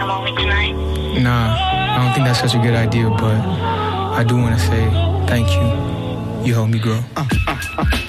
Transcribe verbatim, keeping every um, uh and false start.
on me tonight? Nah, I don't think that's such a good idea, but I do want to say thank you. You helped me grow. Uh, uh, uh.